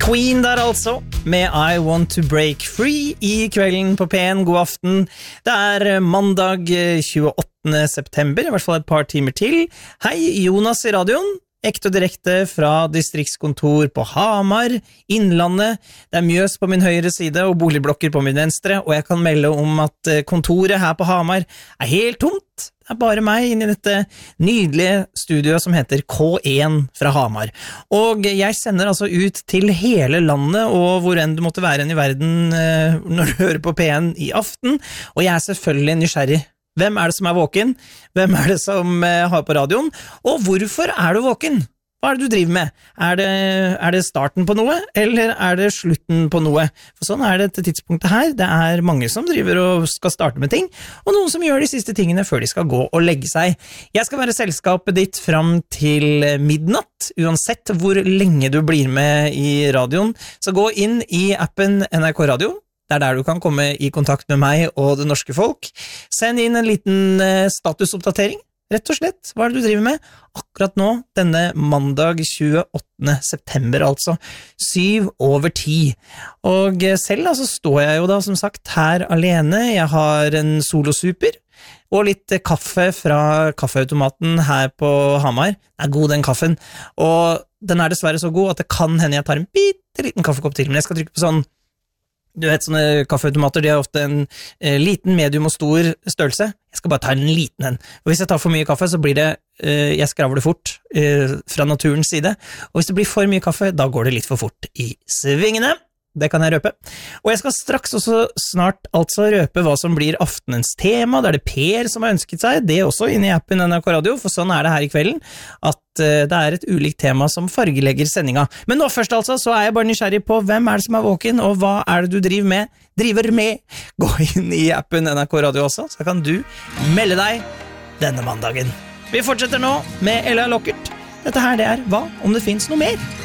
Queen der altså, med I Want to Break Free I kvelden på P1. God aften. Det mandag 28. september, I hvert fall et par timer til. Hei, Jonas I radioen. Ekte og direkte fra distriktskontor på Hamar, Innlandet. Det Mjøs på min høyre side og boligblokker på min venstre, og jeg kan melde om at kontoret her på Hamar helt tomt. Det bare meg inne I dette nydelige studioet som heter K1 fra Hamar. Og jeg sender altså ut til hele landet, og hvor enn du måtte være enn I verden når du hører på P1 I aften. Og jeg selvfølgelig nysgjerrig. Hvem det som våken? Hvem det som har på radioen? Og hvorfor du våken? Hva det du driver med? Det starten på noe, eller det slutten på noe? For sånn det til tidspunktet her. Det mange som driver og skal starte med ting, og noen som gjør de siste tingene før de skal gå og legge seg. Jeg skal være selskapet ditt fram til midnatt, uansett hvor lenge du blir med I radioen. Så gå inn I appen NRK Radio. Det der du kan komme I kontakt med meg og det norske folk. Send inn en liten statusoppdatering. Rett og slett, hva det du driver med? Akkurat nå, denne mandag 28. september, altså 7:10. Og selv så står jeg jo da, som sagt, her alene. Jeg har en solosuper og litt kaffe fra kaffeautomaten her på Hamar. Den god, den kaffen. Og den dessverre så god at det kan hende jeg tar en bitte liten kaffekopp til, men jeg skal trykke på sånn. Du vet, sånne kaffeautomater, de har ofte en liten, medium og stor størrelse. Jeg skal bare ta en liten en. Og hvis jeg tar for mye kaffe, så blir det, jeg skravler fort fra naturens side. Og hvis det blir for mye kaffe, da går det litt for fort I svingene. Det kan jeg røpe. Og jeg skal straks også snart altså røpe hva som blir aftenens tema. Det det Per som har ønsket seg. Det også inne I appen NRK Radio, for sånn det her I kvelden, at det et ulikt tema som fargelegger sendinga. Men nå først altså, så jeg bare nysgjerrig på hvem det som våken, og hva det du driver med. Gå inn I appen NRK Radio også, så kan du melde deg denne mandagen. Vi fortsetter nå med Ella Lockert. Dette her det Hva om det finnes noe mer?